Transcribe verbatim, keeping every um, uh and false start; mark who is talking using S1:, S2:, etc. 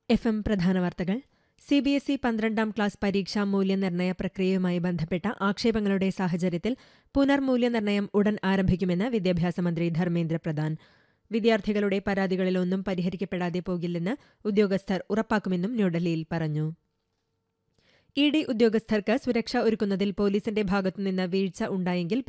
S1: F M പ്രധാന വാർത്തകൾ. C B S E പന്ത്രണ്ടാം ക്ലാസ് പരീക്ഷാ മൂല്യനിർണ്ണയ പ്രക്രിയയുമായി ബന്ധപ്പെട്ട ആക്ഷേപങ്ങളുടെ സാഹചര്യത്തിൽ പുനർമൂല്യനിർണ്ണയം ഉടൻ ആരംഭിക്കുമെന്ന് വിദ്യാഭ്യാസ മന്ത്രി ധർമ്മേന്ദ്ര പ്രധാൻ. വിദ്യാർത്ഥികളുടെ പരാതികളിലൊന്നും പരിഹരിക്കപ്പെടാതെ പോകില്ലെന്ന് ഉദ്യോഗസ്ഥർ ഉറപ്പാക്കുമെന്നും ന്യൂഡൽഹിയിൽ പറഞ്ഞു. ഇ ഡി ഉദ്യോഗസ്ഥർക്ക് സുരക്ഷ ഒരുക്കുന്നതിൽ പോലീസിന്റെ ഭാഗത്തുനിന്ന് വീഴ്ച ഉണ്ടായെങ്കിൽ